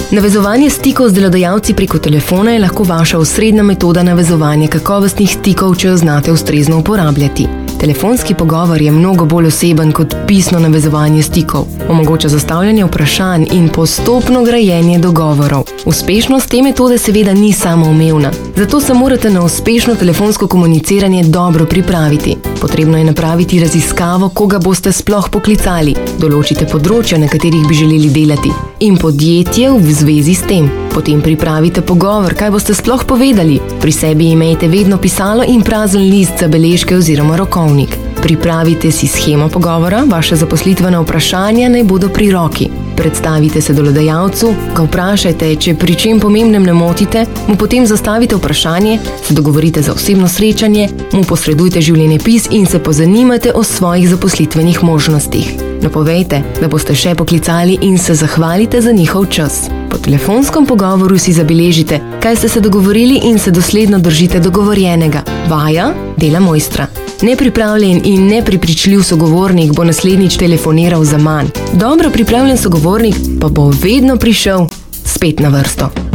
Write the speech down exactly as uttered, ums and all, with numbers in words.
Navezovanje stikov z delodajalci preko telefona je lahko vaša osrednja metoda navezovanja kakovostnih stikov, če jo znate ustrezno uporabljati. Telefonski pogovor je mnogo bolj oseben kot pisno navezovanje stikov. Omogoča zastavljanje vprašanj in postopno grajenje dogovorov. Uspešnost te metode seveda ni samoumevna, zato se morate na uspešno telefonsko komuniciranje dobro pripraviti. Potrebno je napraviti raziskavo, koga boste sploh poklicali, določite področja, na katerih bi želeli delati, in podjetje v zvezi s tem. Potem pripravite pogovor, kaj boste sploh povedali. Pri sebi imejte vedno pisalo in prazen list za beležke oziroma rokovnik. Pripravite si shemo pogovora, vaše zaposlitvene vprašanja naj bodo pri roki. Predstavite se delodajalcu, ga vprašajte, če pri čem pomembnem ne motite, mu potem zastavite vprašanje, se dogovorite za osebno srečanje, mu posredujte življenjepis in se pozanimajte o svojih zaposlitvenih možnostih. Napovejte, da boste še poklicali in se zahvalite za njihov čas. Po telefonskem pogovoru si zabeležite, kaj ste se dogovorili in se dosledno držite dogovorjenega. Vaja dela mojstra. Nepripravljen in neprepričljiv sogovornik bo naslednjič telefoniral za manj. Dobro pripravljen sogovornik pa bo vedno prišel spet na vrsto.